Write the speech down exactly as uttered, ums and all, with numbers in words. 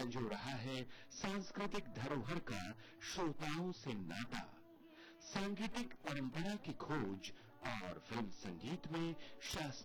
संजो रहा है सांस्कृतिक धरोहर का श्रोताओं से नाता। सांगीतिक परंपरा की खोज और फिल्म संगीत में शास्त्रीय